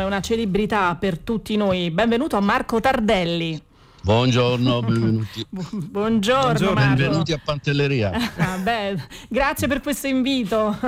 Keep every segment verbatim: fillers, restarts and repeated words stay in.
una celebrità per tutti noi. Benvenuto a Marco Tardelli. Buongiorno, benvenuti. Buongiorno, Buongiorno, Marco. benvenuti a Pantelleria. Ah, beh, grazie per questo invito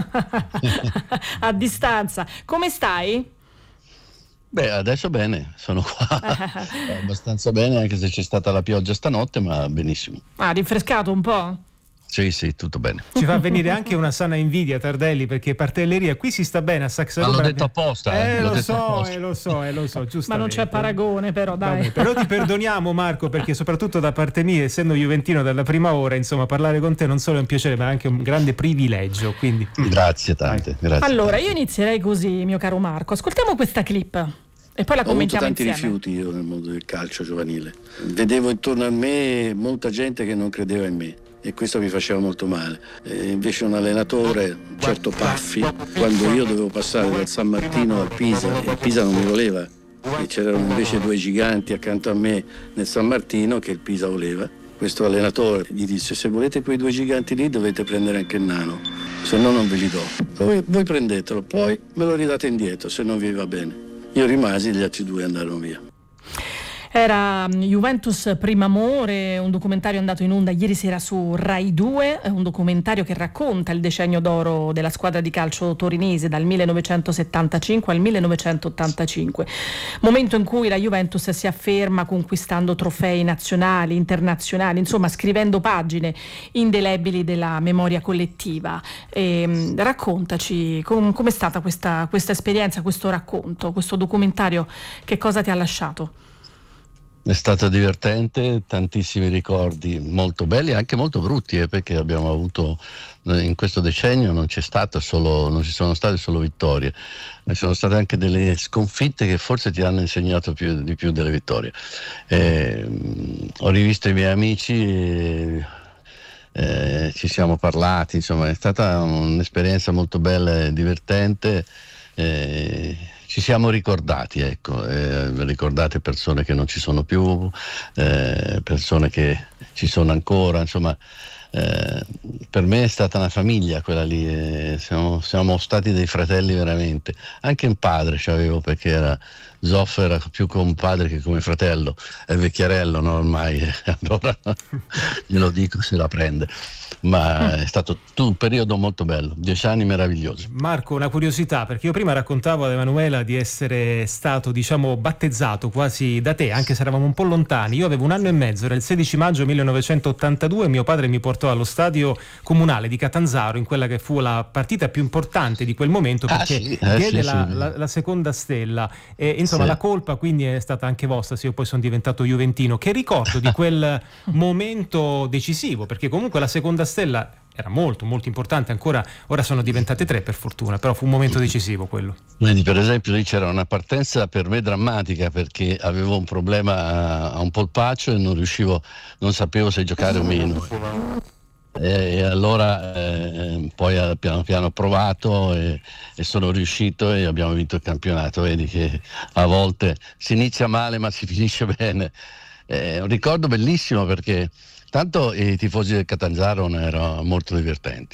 a distanza. Come stai? Beh, adesso bene, sono qua abbastanza bene, anche se c'è stata la pioggia stanotte, ma benissimo. Ah, rinfrescato un po'? Sì, sì, tutto bene. Ci fa venire anche una sana invidia, Tardelli, perché Pantelleria qui si sta bene a Saxa Ma l'ho Rubra. detto apposta. Eh, eh, l'ho lo detto so, apposta. eh, lo so, eh, lo so, giustamente. Ma non c'è paragone, però, dai. Vabbè, però ti perdoniamo, Marco, perché soprattutto da parte mia, essendo juventino dalla prima ora, insomma, parlare con te non solo è un piacere, ma anche un grande privilegio. Quindi Grazie tante, grazie. Allora, tante. io inizierei così, mio caro Marco. Ascoltiamo questa clip e poi la Ho avuto commentiamo tanti insieme. rifiuti io nel mondo del calcio giovanile. Vedevo intorno a me molta gente che non credeva in me e questo mi faceva molto male. E invece un allenatore, un certo Paffi, quando io dovevo passare dal San Martino al Pisa, e il Pisa non mi voleva, e c'erano invece due giganti accanto a me nel San Martino che il Pisa voleva, questo allenatore gli disse: se volete quei due giganti lì dovete prendere anche il nano, se no non ve li do. Voi, voi prendetelo, poi me lo ridate indietro se non vi va bene. Io rimasi, gli altri due andarono via. Era Juventus Primo Amore, un documentario andato in onda ieri sera su Rai due, un documentario che racconta il decennio d'oro della squadra di calcio torinese dal millenovecentosettantacinque al millenovecentottantacinque, momento in cui la Juventus si afferma conquistando trofei nazionali, internazionali, insomma scrivendo pagine indelebili della memoria collettiva. E, raccontaci com- com'è stata questa, questa esperienza, questo racconto, questo documentario, che cosa ti ha lasciato? È stato divertente, tantissimi ricordi molto belli e anche molto brutti, eh, perché abbiamo avuto in questo decennio non c'è stato solo, non ci sono state solo vittorie, ci sono state anche delle sconfitte che forse ti hanno insegnato più, di più delle vittorie. Eh, ho rivisto i miei amici, e, eh, ci siamo parlati, insomma è stata un'esperienza molto bella e divertente. Eh, ci siamo ricordati, ecco, eh, ricordate persone che non ci sono più, eh, persone che ci sono ancora, insomma, eh, per me è stata una famiglia quella lì, eh, siamo, siamo stati dei fratelli veramente, anche un padre c'avevo, perché era Zoff era più come un padre che come fratello, è vecchiarello, no, ormai, allora glielo dico se la prende. Ma è stato un periodo molto bello, dieci anni meravigliosi. Marco, una curiosità, perché io prima raccontavo ad Emanuela di essere stato, diciamo, battezzato quasi da te, anche se eravamo un po' lontani. Io avevo un anno e mezzo, era il sedici maggio millenovecentottantadue, mio padre mi portò allo stadio comunale di Catanzaro in quella che fu la partita più importante di quel momento, perché ah, sì, eh, diede sì, la, sì. La, la seconda stella e insomma Sì. la colpa quindi è stata anche vostra se io poi sono diventato juventino. Che ricordo di quel momento decisivo, perché comunque la seconda stella era molto molto importante, ancora ora sono diventate tre per fortuna, però fu un momento decisivo quello. Vedi, per esempio lì c'era una partenza per me drammatica, perché avevo un problema a, a un polpaccio e non riuscivo, non sapevo se giocare o meno, e, e allora eh, poi eh, piano piano ho provato e, e sono riuscito e abbiamo vinto il campionato. Vedi che a volte si inizia male ma si finisce bene. È un ricordo bellissimo, perché tanto i tifosi del Catanzaro erano molto divertenti,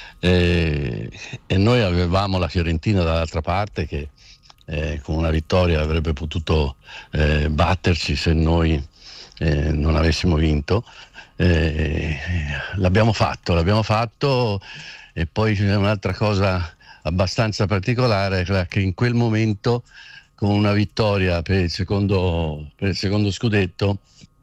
e, e noi avevamo la Fiorentina dall'altra parte che eh, con una vittoria avrebbe potuto eh, batterci se noi eh, non avessimo vinto. Eh, l'abbiamo fatto, l'abbiamo fatto e poi c'è un'altra cosa abbastanza particolare, che in quel momento, con una vittoria per il secondo, per il secondo scudetto,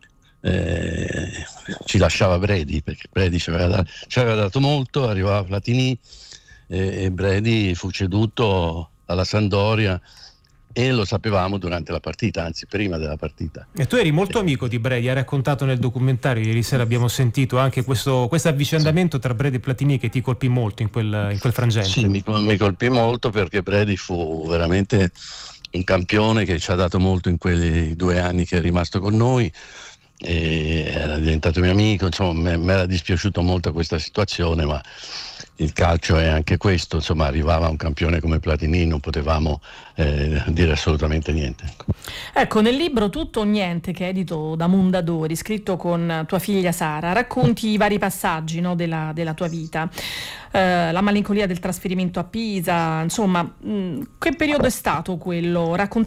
eh, ci lasciava Bredi, perché Bredi ci aveva, da, ci aveva dato molto, arrivava Platini e, e Bredi fu ceduto alla Sampdoria, e lo sapevamo durante la partita, anzi prima della partita. E tu eri molto amico di Bredi, hai raccontato nel documentario, ieri sera abbiamo sentito anche questo questo avvicendamento tra Bredi e Platini che ti colpì molto in quel, in quel frangente. Sì, mi, mi colpì molto, perché Bredi fu veramente un campione che ci ha dato molto in quei due anni che è rimasto con noi, e era diventato mio amico, insomma mi era dispiaciuto molto questa situazione, ma il calcio è anche questo, insomma arrivava un campione come Platini, non potevamo eh, dire assolutamente niente. Ecco, nel libro Tutto o Niente, che è edito da Mondadori, scritto con tua figlia Sara, racconti i vari passaggi, no, della, della tua vita, eh, la malinconia del trasferimento a Pisa, insomma, mh, che periodo è stato quello? Raccontaci